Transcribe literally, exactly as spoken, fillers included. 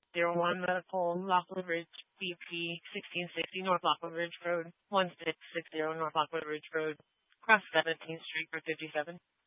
zero one Medical, Lockwood Ridge, B P sixteen sixty North Lockwood Ridge Road, one six six zero North Lockwood Ridge Road, across seventeenth Street for fifty-seven.